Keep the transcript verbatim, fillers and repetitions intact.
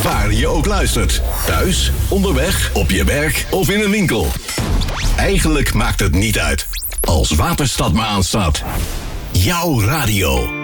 Waar je ook luistert. Thuis, onderweg, op je werk of in een winkel. Eigenlijk maakt het niet uit. Als Waterstad maar aanstaat. Jouw radio.